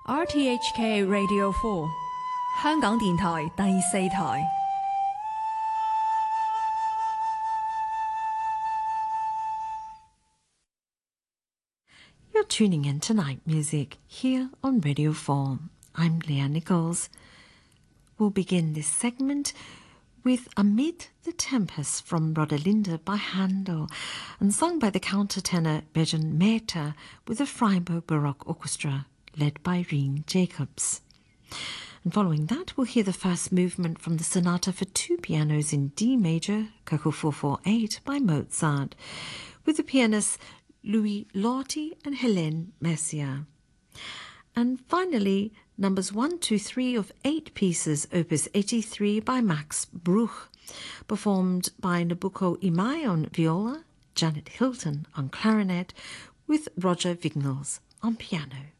RTHK Radio 4香港電台第4台。 You're tuning in to Night Music here on Radio 4. I'm Leah Nichols. We'll begin this segment with Amid the Tempest from Rodelinda by Handel and sung by the countertenor Bejan Mehta with the Freiburg Baroque Orchestra led by Reen Jacobs. And following that, we'll hear the first movement from the Sonata for two pianos in D major, KV 448 by Mozart, with the pianists Louis Lorty and Helene Messier. And finally, numbers 1, 2, 3 of 8 pieces, opus 83 by Max Bruch, performed by Nobuko Imai on viola, Janet Hilton on clarinet, with Roger Vignals on piano.